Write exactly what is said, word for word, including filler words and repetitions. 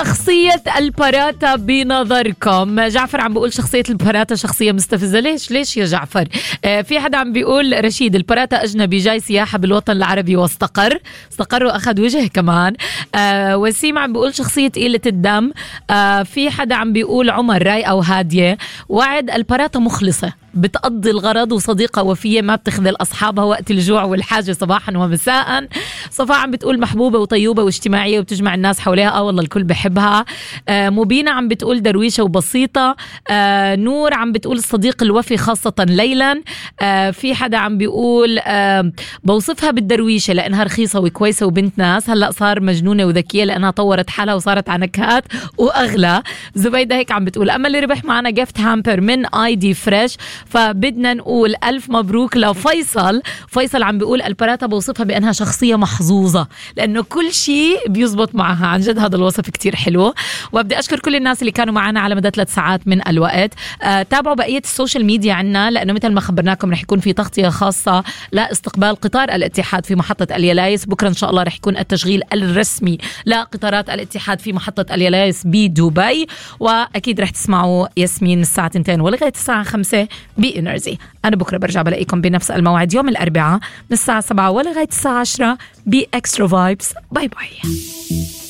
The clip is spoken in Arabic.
شخصية البراتا بنظركم؟ جعفر عم بيقول شخصية البراتا شخصية مستفزة. ليش ليش يا جعفر؟ آه في حدا عم بيقول رشيد البراتا أجنبي جاي سياحة بالوطن العربي واستقر استقر وأخذ وجه كمان. آه وسيم عم بيقول شخصية قلة الدم. آه في حدا عم بيقول عمر رايقة وهادية. وعد البراتا مخلصة بتقضي الغرض وصديقة وفية ما بتخذل أصحابها وقت الجوع والحاجة صباحا ومساء. صفاء عم بتقول محبوبة وطيوبة واجتماعية وبتجمع الناس حولها. آه والله الكل بحبها. آه مبينة عم بتقول درويشة وبسيطة. آه نور عم بتقول الصديق الوفي خاصة ليلا. آه في حدا عم بيقول آه بوصفها بالدرويشة لأنها رخيصة وكويسة وبنت ناس. هلأ صار مجنونة وذكية لأنها طورت حالها وصارت عنكات وأغلى. زبيدة هيك عم بتقول. أما اللي ربح معنا جيفت هامبر من آي دي فريش فبدنا نقول ألف مبروك لفيصل. فيصل عم بيقول البراتا بوصفها بأنها شخصية محظوظة لأنه كل شيء بيزبط معها. عن جد هذا الوصف كتير حلو. وبدي أشكر كل الناس اللي كانوا معنا على مدى ثلاث ساعات من الوقت. آه تابعوا بقية السوشيال ميديا عنا لأنه مثل ما خبرناكم رح يكون في تغطية خاصة لاستقبال قطار الاتحاد في محطة اليلايس. بكرة إن شاء الله رح يكون التشغيل الرسمي لقطارات الاتحاد في محطة اليلايس بدبي. وأكيد رح تسمعوا ياسمين الساعة اثنتين ولغاية الساعة خمسة بإنرجي. أنا بكرة برجع بلاقيكم بنفس الموعد يوم الأربعاء من الساعة سبعة ولغاية الساعة عشرة بإكسترا فايبس. باي باي.